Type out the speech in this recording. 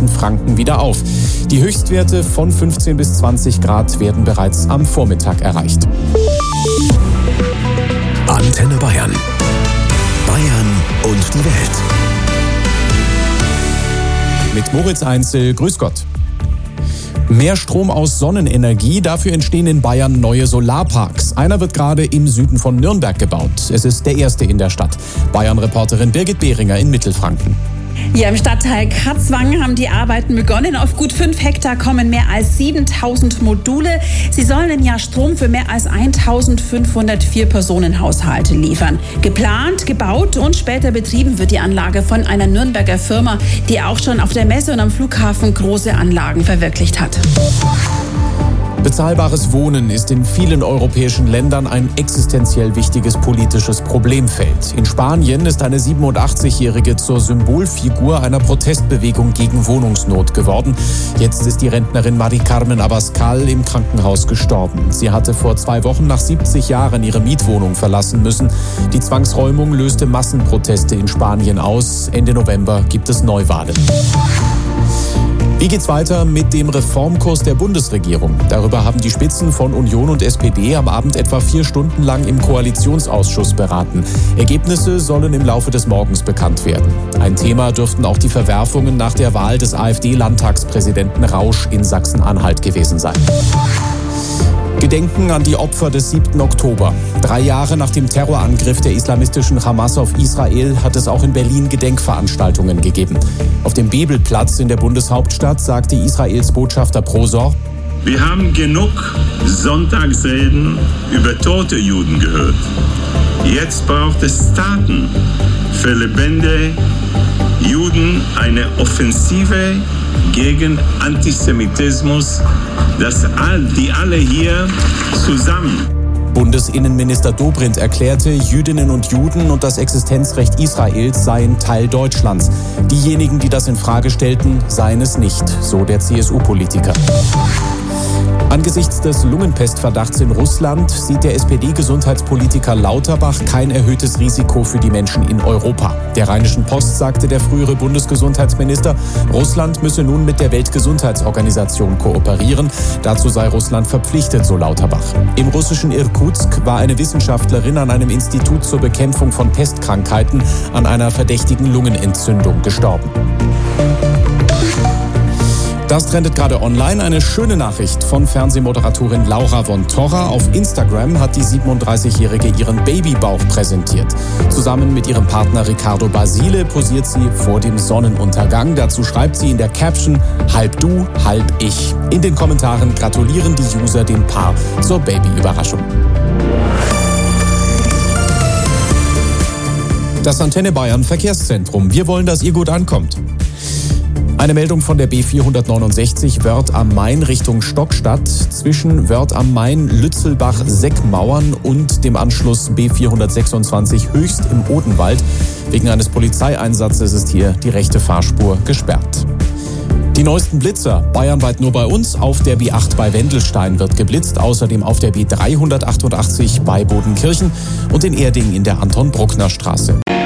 Franken wieder auf. Die Höchstwerte von 15 bis 20 Grad werden bereits am Vormittag erreicht. Antenne Bayern. Bayern und die Welt. Mit Moritz Einzel, grüß Gott. Mehr Strom aus Sonnenenergie, dafür entstehen in Bayern neue Solarparks. Einer wird gerade im Süden von Nürnberg gebaut. Es ist der erste in der Stadt. Bayern-Reporterin Birgit Behringer in Mittelfranken. Ja, im Stadtteil Katzwang haben die Arbeiten begonnen. Auf gut 5 Hektar kommen mehr als 7000 Module. Sie sollen im Jahr Strom für mehr als 1504 Personenhaushalte liefern. Geplant, gebaut und später betrieben wird die Anlage von einer Nürnberger Firma, die auch schon auf der Messe und am Flughafen große Anlagen verwirklicht hat. Bezahlbares Wohnen ist in vielen europäischen Ländern ein existenziell wichtiges politisches Problemfeld. In Spanien ist eine 87-Jährige zur Symbolfigur einer Protestbewegung gegen Wohnungsnot geworden. Jetzt ist die Rentnerin Mari Carmen Abascal im Krankenhaus gestorben. Sie hatte vor 2 Wochen nach 70 Jahren ihre Mietwohnung verlassen müssen. Die Zwangsräumung löste Massenproteste in Spanien aus. Ende November gibt es Neuwahlen. Wie geht's weiter mit dem Reformkurs der Bundesregierung? Darüber haben die Spitzen von Union und SPD am Abend etwa 4 Stunden lang im Koalitionsausschuss beraten. Ergebnisse sollen im Laufe des Morgens bekannt werden. Ein Thema dürften auch die Verwerfungen nach der Wahl des AfD-Landtagspräsidenten Rausch in Sachsen-Anhalt gewesen sein. Gedenken an die Opfer des 7. Oktober. 3 Jahre nach dem Terrorangriff der islamistischen Hamas auf Israel hat es auch in Berlin Gedenkveranstaltungen gegeben. Auf dem Bebelplatz in der Bundeshauptstadt sagte Israels Botschafter Prosor: Wir haben genug Sonntagsreden über tote Juden gehört. Jetzt braucht es Taten für lebende Juden, eine Offensive gegen Antisemitismus, die alle hier zusammen. Bundesinnenminister Dobrindt erklärte, Jüdinnen und Juden und das Existenzrecht Israels seien Teil Deutschlands. Diejenigen, die das in Frage stellten, seien es nicht, so der CSU-Politiker. Angesichts des Lungenpestverdachts in Russland sieht der SPD-Gesundheitspolitiker Lauterbach kein erhöhtes Risiko für die Menschen in Europa. Der Rheinischen Post sagte der frühere Bundesgesundheitsminister, Russland müsse nun mit der Weltgesundheitsorganisation kooperieren. Dazu sei Russland verpflichtet, so Lauterbach. Im russischen Irkutsk war eine Wissenschaftlerin an einem Institut zur Bekämpfung von Pestkrankheiten an einer verdächtigen Lungenentzündung gestorben. Das trendet gerade online. Eine schöne Nachricht von Fernsehmoderatorin Laura von Torra. Auf Instagram hat die 37-Jährige ihren Babybauch präsentiert. Zusammen mit ihrem Partner Riccardo Basile posiert sie vor dem Sonnenuntergang. Dazu schreibt sie in der Caption: halb du, halb ich. In den Kommentaren gratulieren die User dem Paar zur Babyüberraschung. Das Antenne Bayern Verkehrszentrum. Wir wollen, dass ihr gut ankommt. Eine Meldung von der B469 Wörth am Main Richtung Stockstadt. Zwischen Wörth am Main, Lützelbach, Seckmauern und dem Anschluss B426 Höchst im Odenwald. Wegen eines Polizeieinsatzes ist hier die rechte Fahrspur gesperrt. Die neuesten Blitzer, bayernweit nur bei uns. Auf der B8 bei Wendelstein wird geblitzt, außerdem auf der B388 bei Bodenkirchen und in Erding in der Anton-Bruckner-Straße.